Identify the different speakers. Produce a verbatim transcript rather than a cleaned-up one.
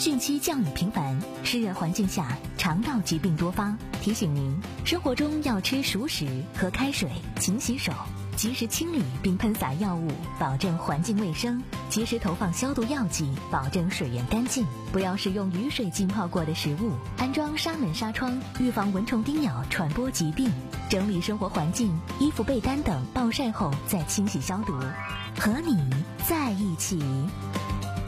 Speaker 1: 汛期降雨频繁，湿热环境下肠道疾病多发。提醒您，生活中要吃熟食，喝开水，勤洗手，及时清理并喷洒药物，保证环境卫生；及时投放消毒药剂，保证水源干净。不要使用雨水浸泡过的食物，安装纱门纱窗，预防蚊虫叮咬传播疾病。整理生活环境，衣服被单等暴晒后再清洗消毒。和你在一起。